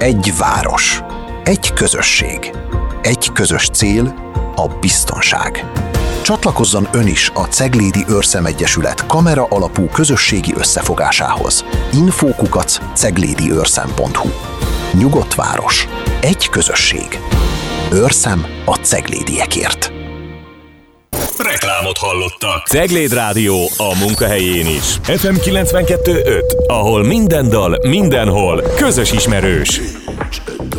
Egy város, egy közösség, egy közös cél, a biztonság. Csatlakozzon ön is a Ceglédi Őrszem Egyesület kamera alapú közösségi összefogásához. info@ceglédiőrszem.hu. Nyugodt város, egy közösség. Őrszem a ceglédiekért. Reklámot hallottak. Cegléd Rádió a munkahelyén is. FM 92.5, ahol minden dal, mindenhol közös ismerős.